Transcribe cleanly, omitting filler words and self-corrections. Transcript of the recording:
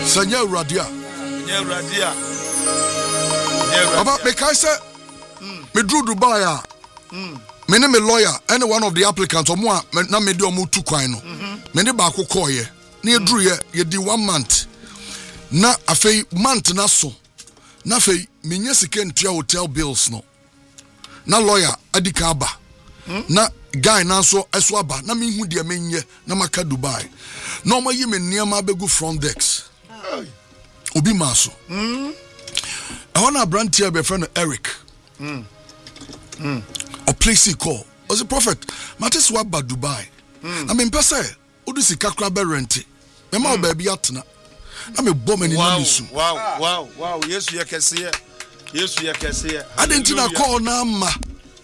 Sanya Radia. About me, I said, me drew Dubai. Me name a lawyer, any one of the applicants or more, na me do mu 2 kwano. Me ne ba ko koye. Na drew ye di 1 month. Na afei month na so. Na afei me nya sika ntua hotel bills no. Na lawyer adika aba. Na guy na so eso aba. Na me hu de me nye na maka Dubai. Na ma yi me niam abegu front decks. Obi maso. I want a brand here be friend Eric. A place he call. Was a prophet. Matis waba Dubai. I mean, per se, Udu sika kraba renti. Me ma baby atna. Na me bomb any nisu. Wow. Yes, you can see it. I didn't call na ma.